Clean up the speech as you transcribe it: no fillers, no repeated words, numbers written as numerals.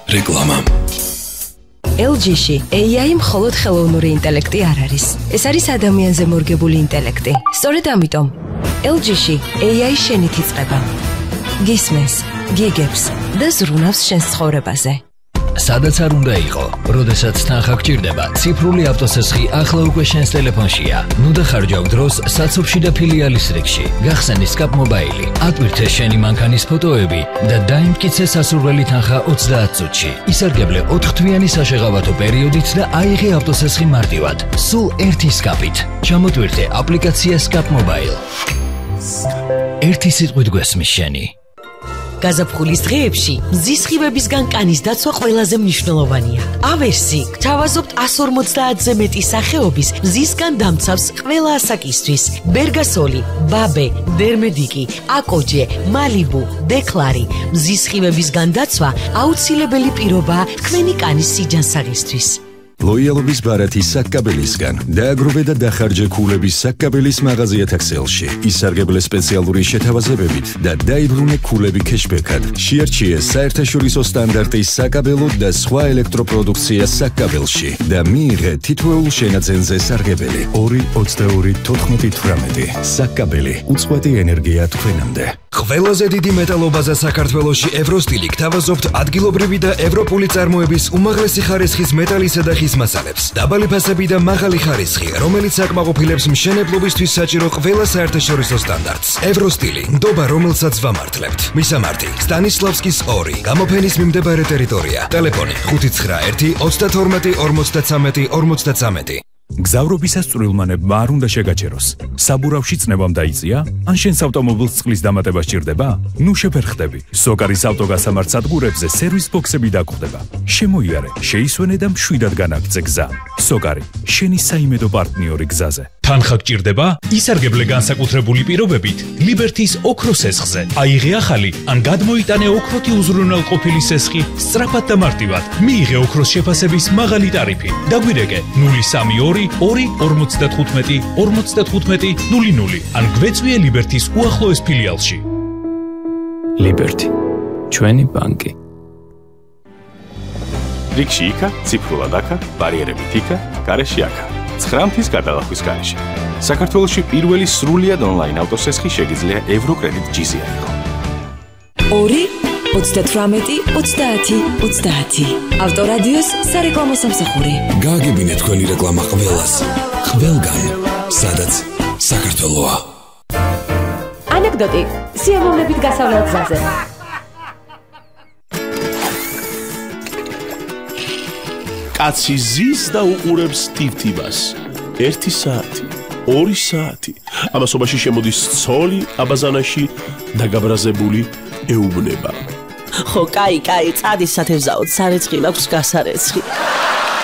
რეკლამა. LG-ში AI მხოლოდ ხელოვნური ინტელექტი არ არის. ეს არის ადამიანზე მორგებული ინტელექტი. სწორედ ამიტომ LG-ში AI შენით იწყება. გისმენს, გიგებს და ზრუნავს შენს ცხოვრებაზე. სადაც არ უნდა იყო, როდესაც თანხა გჭირდება, ციფრული ავტოსესხი ახლა უკვე შენს ტელეფონშია. ნუ დახარჯავ დროს საცობში და ფილიალის რიგში. გახსენი Scap Mobile. ატვირთე შენი მანქანის ფოტოები და დაიმტკიცე სასურველი თანხა 30 წუთში. ისარგებლე 4 თვიანი საშეღავათო პერიოდით და აიღე ავტოსესხი მარტივად. სულ ერთი Scap-ით. ჩამოტვირთე აპლიკაცია Scap Mobile. ერთი სიტყვით გვესმის შენი. გაზაფხულის დღეებში მზის სხივებისგან კანის დაცვა ყველაზე მნიშვნელოვანია. ავერსი გთავაზობთ 150-ზე მეტი სახეობის მზისგან დამცავს ყველა ასაკისთვის. ბერგასოლი, ბაბე, დერმედიკი, აკოჯე, მალიბუ, დეკლარი. მზის სხივებისგან დაცვა აუცილებელი პირობაა თქვენი კანის სიჯანსაღისთვის. ლოიალობის ბარათი საკკაბელისგან დააგროვე და დახარჯე ქულების საკკაბელის მაღაზიათა ქსელში. ისარგებლე სპეციალური შეთავაზებებით და დაიბრუნე ქულები ქეშბექად. შეარჩიე საერთაშორისო სტანდარტის საკაბელო და სხვა ელექტროპროდუქცია საკკაბელში და მიიღე თითოეულ შენაძენზე სარგებელი 2-22-14-18. საკკაბელი უწყვეტი ენერგია თქვენამდე. ყველაზე დიდი მეტალობაზა საქართველოში ევროსტილი გთავაზობთ ადგილობრივი და ევროპული წარმოების უმაღლესი ხარისხის მეტალისა და ხის მასალებს. დაბალი ფასები და მაღალი ხარისხი, რომელიც აკმაყოფილებს მშენებლობისთვის საჭირო ყველა საერთაშორისო სტანდარტს. ევროსტილი, ნდობა, რომელსაც ვამართლებთ. მისამართი: სტანისლავსკის 2, გამოფენის მიმდებარე ტერიტორია. ტელეფონი: 591-52-43-53. გზავრობისას წვრილმანებმა არ უნდა შეგაჩეროს. საბურავში წნევამ დაიწია? ან შენს ავტომობილს წყლის დამატება სჭირდება? ნუ შეფერხდები. სოკარის ავტოგასამართ სადგურებზე სერვის ბოქსები დაგხვდება. შემოიარე, შეისვენე და მშვიდად განაგრძე გზა. სოკარი, შენი საიმედო პარტნიორი გზაზე. თანხა გჭირდება? ისარგებლე განსაკუთრებული პირობებით ლიბერთის ოქროს სესხზე. აიღე ახალი ან გადმოიტანე ოქროთი უზრუნველყოფილი სესხი სწრაფად და მარტივად. მიიღე ოქროს შეფასების მაღალი ტარიფი. დაგვირეკე 032-45-55-00 ან გვეწვიე ლიბერთის უახლოეს ფილიალში. ლიბერთი, ჩვენი ბანკი. რიგში იქა, ციფრულად აქა, ბარიერებით იქა, გარეში აქა. 9 მთის გადალახვის გარეშე. საქართველოში პირველი სრულიად ონლაინ ავტოსესხი შეგიძლია ევროკრედიტ ჯიზი აიღო. 2-30-30. ავტორადიოს სარეკლამო სამსახური. გააგებინე თქვენი რეკლამა ყველას. ყველგან, სადაც საქართველოა. ანეკდოტი სიამოვნებით გასავლელ გზაზე. კაცი ზის და უყურებს ტივტივას. 1 საათი, 2 საათი. ამასობაში შემოდის ცოლი აბაზანაში დაგაბრაზებული ეუბნება. ხო, კაი, წადი სათევზაოდ, სარეცხი მაქვს გასარეცხი.